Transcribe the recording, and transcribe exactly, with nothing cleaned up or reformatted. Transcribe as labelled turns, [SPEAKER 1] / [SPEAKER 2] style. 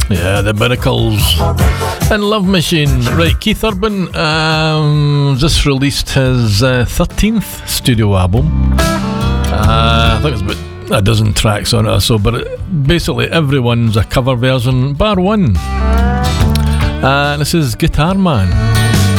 [SPEAKER 1] Yeah, the Miracles and Love Machine. Right, Keith Urban um, just released his uh, thirteenth studio album. Uh, I think it's about a dozen tracks on it or so, but it, basically everyone's a cover version, bar one. Uh, this is Guitar Man.